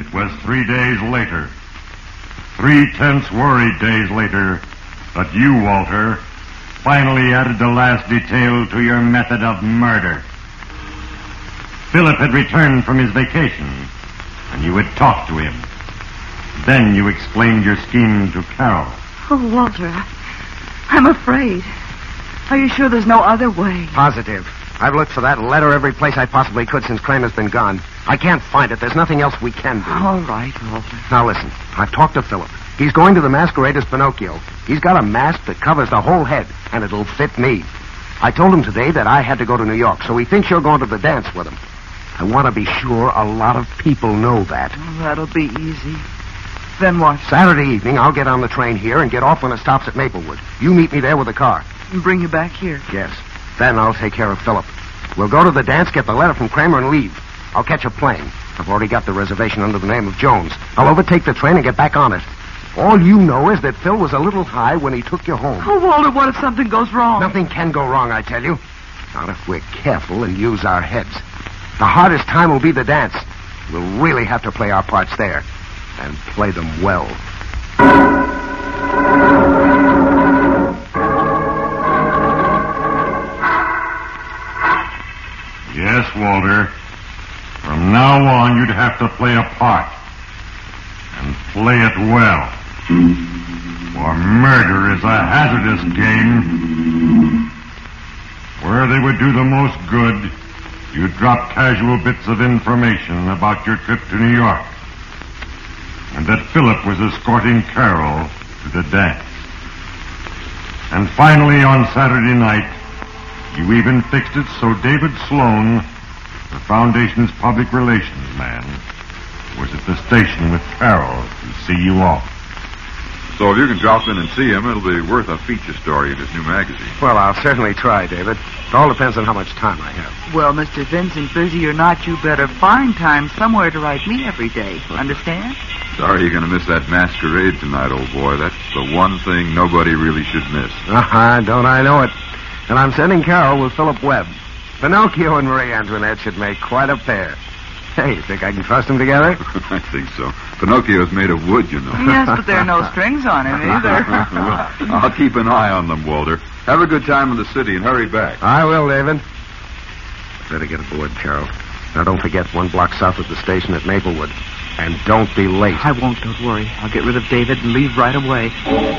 It was 3 days later, 3 tense, worried days later, that you, Walter, finally added the last detail to your method of murder. Philip had returned from his vacation, and you had talked to him. Then you explained your scheme to Carol. Oh, Walter, I'm afraid. Are you sure there's no other way? Positive. I've looked for that letter every place I possibly could since Kramer's been gone. I can't find it. There's nothing else we can do. All right, Walter. Now listen, I've talked to Philip. He's going to the masquerade as Pinocchio. He's got a mask that covers the whole head, and it'll fit me. I told him today that I had to go to New York, so he thinks you're going to the dance with him. I want to be sure a lot of people know that. Oh, that'll be easy. Then what? Saturday evening, I'll get on the train here and get off when it stops at Maplewood. You meet me there with the car. And bring you back here? Yes. Then I'll take care of Philip. We'll go to the dance, get the letter from Kramer, and leave. I'll catch a plane. I've already got the reservation under the name of Jones. I'll overtake the train and get back on it. All you know is that Phil was a little high when he took you home. Oh, Walter, what if something goes wrong? Nothing can go wrong, I tell you. Not if we're careful and use our heads. The hardest time will be the dance. We'll really have to play our parts there. And play them well. Yes, Walter. From now on, you'd have to play a part. And play it well. For murder is a hazardous game. Where they would do the most good, you'd drop casual bits of information about your trip to New York. And that Philip was escorting Carol to the dance. And finally, on Saturday night, you even fixed it so David Sloan, the Foundation's public relations man, was at the station with Carol to see you off. So if you can drop in and see him, it'll be worth a feature story in his new magazine. Well, I'll certainly try, David. It all depends on how much time I have. Well, Mr. Vincent, busy or not, you better find time somewhere to write me every day. Understand? Sorry you're going to miss that masquerade tonight, old boy. That's the one thing nobody really should miss. Don't I know it? And I'm sending Carol with Philip Webb. Pinocchio and Marie Antoinette should make quite a pair. Hey, you think I can trust them together? I think so. Pinocchio's made of wood, you know. Yes, but there are no strings on him either. Well, I'll keep an eye on them, Walter. Have a good time in the city and hurry back. I will, David. Better get aboard, Carol. Now, don't forget, 1 block south of the station at Maplewood. And don't be late. I won't, don't worry. I'll get rid of David and leave right away.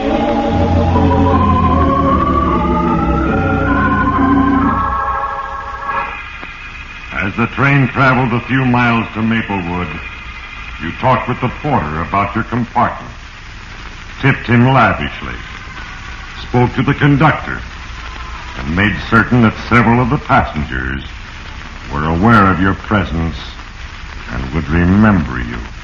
As the train traveled a few miles to Maplewood, you talked with the porter about your compartment, tipped him lavishly, spoke to the conductor, and made certain that several of the passengers were aware of your presence and would remember you.